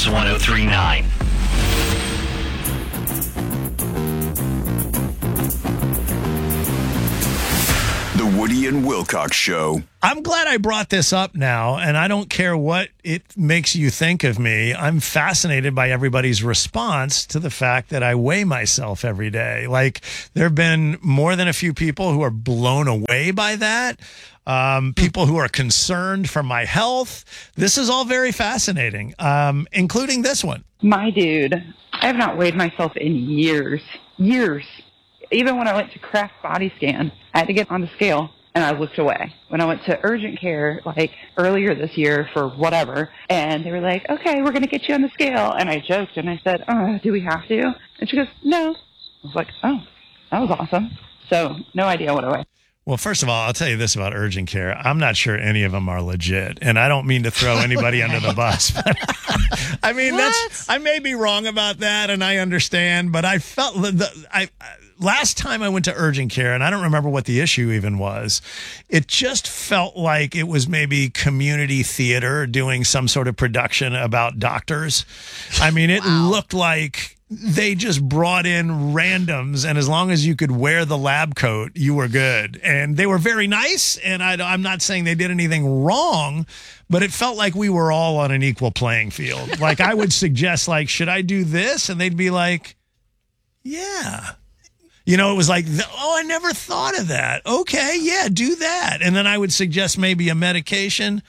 X 1039. The Woody and Wilcox Show. I'm glad I brought this up now, and I don't care what it makes you think of me. I'm fascinated by everybody's response to the fact that I weigh myself every day. Like, there have been more than a few people who are blown away by that. People who are concerned for my health. This is all very fascinating, including this one. My dude, I have not weighed myself in years. Even when I went to Kraft Body Scan, I had to get on the scale, and I looked away. When I went to urgent care, like earlier this year for whatever, and they were like, okay, we're going to get you on the scale. And I joked, and I said, do we have to? And she goes, no. I was like, oh, that was awesome. So no idea what I weigh. Well, first of all, I'll tell you this about urgent care. I'm not sure any of them are legit, and I don't mean to throw anybody under the bus. But I mean, I may be wrong about that, and I understand, but I felt last time I went to urgent care, and I don't remember what the issue even was, it just felt like it was maybe community theater doing some sort of production about doctors. I mean, it looked like they just brought in randoms, and as long as you could wear the lab coat, you were good. And they were very nice, and I'm not saying they did anything wrong, but it felt like we were all on an equal playing field. Like, I would suggest, like, should I do this? And they'd be like, yeah. You know, it was like, oh, I never thought of that. Okay, yeah, do that. And then I would suggest maybe a medication.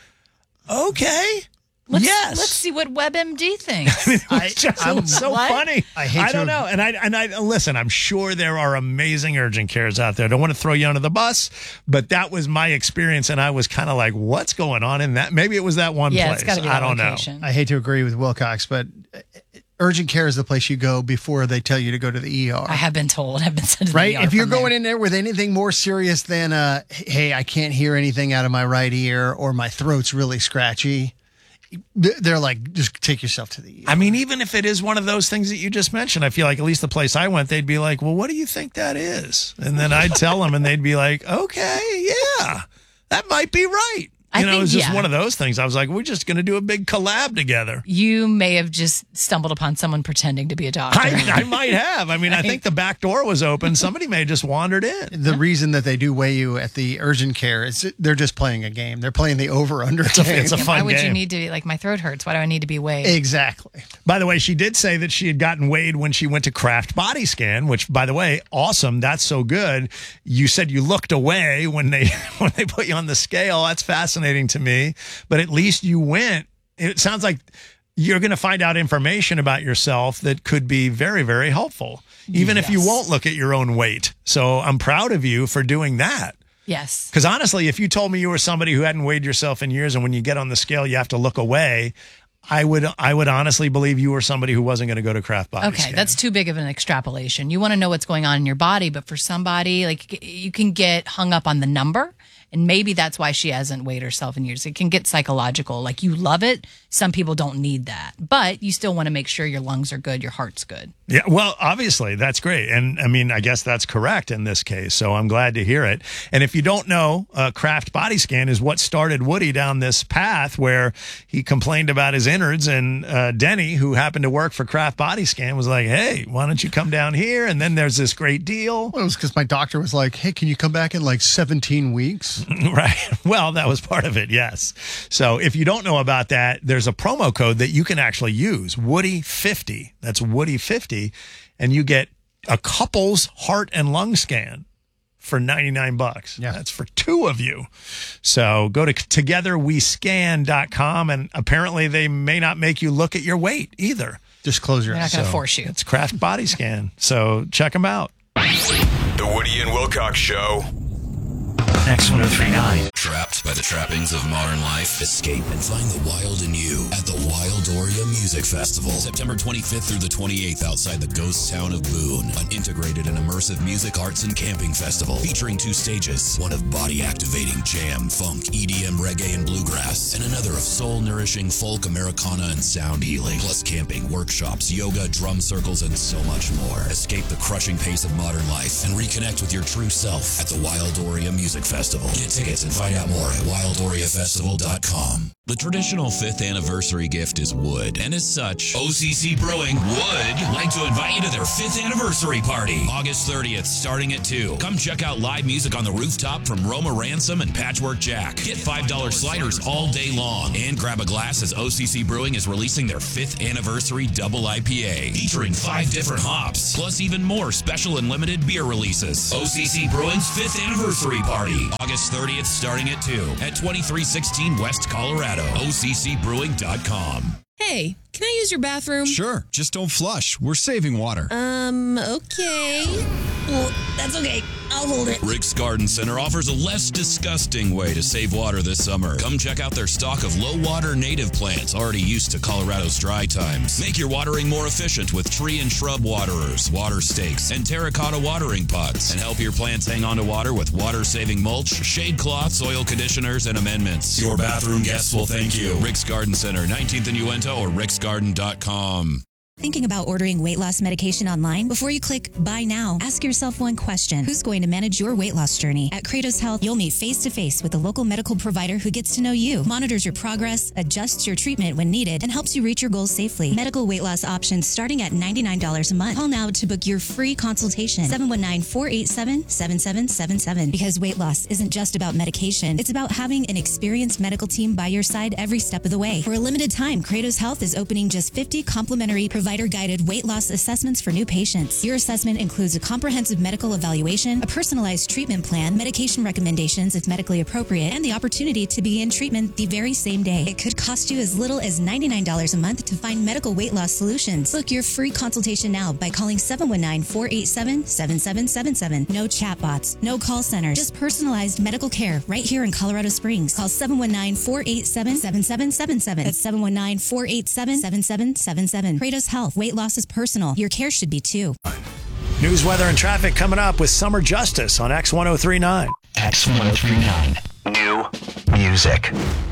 Okay. Yes. Let's see what WebMD thinks. It's so funny. I don't know. And I listen, I'm sure there are amazing urgent cares out there. I don't want to throw you under the bus, but that was my experience, and I was kind of like, what's going on in that? Maybe it was that one place. It's gotta be I don't location. know. I hate to agree with Wilcox, but urgent care is the place you go before they tell you to go to the ER. I have been told. I've been sent to the right? ER. If you're going in there with anything more serious than, hey, I can't hear anything out of my right ear, or my throat's really scratchy, they're like, just take yourself to the ER. I mean, even if it is one of those things that you just mentioned, I feel like at least the place I went, they'd be like, well, what do you think that is? And then I'd tell them, and they'd be like, okay, yeah, that might be right. You know, it was just one of those things. I was like, we're just going to do a big collab together. You may have just stumbled upon someone pretending to be a doctor. I might have. I mean, I think the back door was open. Somebody may have just wandered in. The reason that they do weigh you at the urgent care is they're just playing a game. They're playing the over-under game. It's a fun game. Why would you need to, like, my throat hurts. Why do I need to be weighed? Exactly. By the way, she did say that she had gotten weighed when she went to Kraft Body Scan, which, by the way, awesome. That's so good. You said you looked away when they put you on the scale. That's fascinating to me. But at least you went. It sounds like you're going to find out information about yourself that could be very, very helpful, even if you won't look at your own weight. So I'm proud of you for doing that. Yes. Because honestly, if you told me you were somebody who hadn't weighed yourself in years, and when you get on the scale, you have to look away, I would honestly believe you were somebody who wasn't going to go to Kraft Body Scan. Okay, that's too big of an extrapolation. You want to know what's going on in your body, but for somebody, like, you can get hung up on the number. And maybe that's why she hasn't weighed herself in years. It can get psychological. Like, you love it. Some people don't need that. But you still want to make sure your lungs are good, your heart's good. Yeah, well, obviously, that's great. And, I mean, I guess that's correct in this case. So I'm glad to hear it. And if you don't know, Kraft Body Scan is what started Woody down this path where he complained about his innards. And Denny, who happened to work for Kraft Body Scan, was like, hey, why don't you come down here? And then there's this great deal. Well, it was because my doctor was like, hey, can you come back in like 17 weeks? Right. Well, that was part of it, yes. So if you don't know about that, there's a promo code that you can actually use, Woody50. That's Woody50. And you get a couple's heart and lung scan for $99. Yeah. That's for two of you. So go to togetherwescan.com, and apparently they may not make you look at your weight either. Just close your They're eyes. not going to force you. It's Kraft Body Scan. So check them out. The Woody and Wilcox Show. X 1039. Trapped by the trappings of modern life? Escape and find the wild in you at the Wildoria Music Festival. September 25th through the 28th outside the ghost town of Boone. An integrated and immersive music, arts, and camping festival featuring 2 stages. One of body-activating jam, funk, EDM, reggae, and bluegrass. And another of soul-nourishing folk, Americana, and sound healing. Plus camping, workshops, yoga, drum circles, and so much more. Escape the crushing pace of modern life and reconnect with your true self at the Wildoria Music Festival. Get tickets and find out more at wildoriafestival.com. The traditional 5th anniversary gift is wood, and as such, OCC Brewing would like to invite you to their 5th anniversary party, August 30th, starting at 2. Come check out live music on the rooftop from Roma Ransom and Patchwork Jack. Get $5 sliders all day long, and grab a glass as OCC Brewing is releasing their 5th anniversary double IPA, featuring 5 different hops, plus even more special and limited beer releases. OCC Brewing's 5th anniversary party, August 30th, starting at 2 at 2316 West Colorado. OCCbrewing.com. Hey, can I use your bathroom? Sure, just don't flush. We're saving water. Okay. Well, that's okay. I'll hold it. Rick's Garden Center offers a less disgusting way to save water this summer. Come check out their stock of low-water native plants already used to Colorado's dry times. Make your watering more efficient with tree and shrub waterers, water stakes, and terracotta watering pots. And help your plants hang on to water with water-saving mulch, shade cloths, soil conditioners, and amendments. Your bathroom guests will thank you. Rick's Garden Center, 19th and Uinta, or ricksgarden.com. Thinking about ordering weight loss medication online? Before you click buy now, ask yourself one question. Who's going to manage your weight loss journey? At Kratos Health, you'll meet face-to-face with a local medical provider who gets to know you, monitors your progress, adjusts your treatment when needed, and helps you reach your goals safely. Medical weight loss options starting at $99 a month. Call now to book your free consultation. 719-487-7777. Because weight loss isn't just about medication. It's about having an experienced medical team by your side every step of the way. For a limited time, Kratos Health is opening just 50 complimentary provider-guided weight loss assessments for new patients. Your assessment includes a comprehensive medical evaluation, a personalized treatment plan, medication recommendations if medically appropriate, and the opportunity to begin treatment the very same day. It could cost you as little as $99 a month to find medical weight loss solutions. Book your free consultation now by calling 719-487-7777. No chatbots, no call center, just personalized medical care right here in Colorado Springs. Call 719-487-7777. That's 719-487-7777. Kratos Health. Weight loss is personal. Your care should be too. News, weather, and traffic coming up with Summer Justice on X1039. X1039. New music.